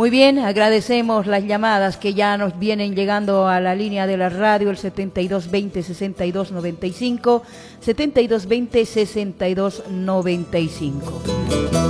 Muy bien, agradecemos las llamadas que ya nos vienen llegando a la línea de la radio, el 7220-6295, 7220-6295.